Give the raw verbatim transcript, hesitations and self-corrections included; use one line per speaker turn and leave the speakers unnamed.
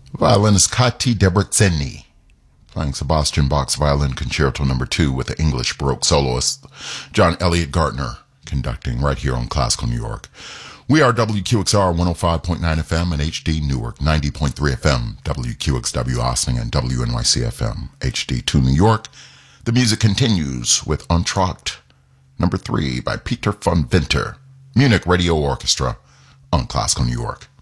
Violinist Kati Debreceni, playing Sebastian Bach's Violin Concerto Number Two with the English Baroque soloist John Elliott Gardner conducting right here on Classical New York. We are W Q X R one oh five point nine F M and H D Newark, ninety point three F M, W Q X W Austin, and W N Y C F M, H D two New York. The music continues with Entr'acte Number Three by Peter von Winter, Munich Radio Orchestra on Classical New York.